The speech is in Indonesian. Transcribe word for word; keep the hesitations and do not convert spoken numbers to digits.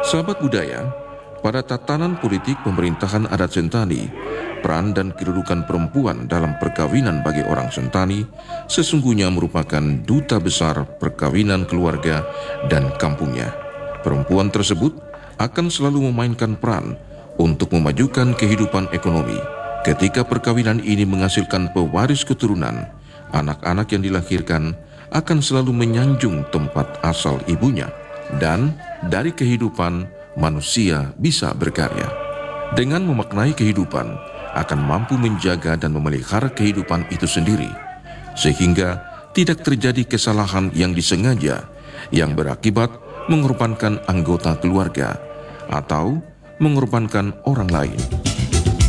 Sahabat budaya, pada tatanan politik pemerintahan adat Sentani, peran dan kedudukan perempuan dalam perkawinan bagi orang Sentani sesungguhnya merupakan duta besar perkawinan keluarga dan kampungnya. Perempuan tersebut akan selalu memainkan peran untuk memajukan kehidupan ekonomi. Ketika perkawinan ini menghasilkan pewaris keturunan, anak-anak yang dilahirkan akan selalu menyanjung tempat asal ibunya, dan dari kehidupan manusia bisa berkarya. Dengan memaknai kehidupan, akan mampu menjaga dan memelihara kehidupan itu sendiri, sehingga tidak terjadi kesalahan yang disengaja yang berakibat mengorbankan anggota keluarga atau mengorbankan orang lain.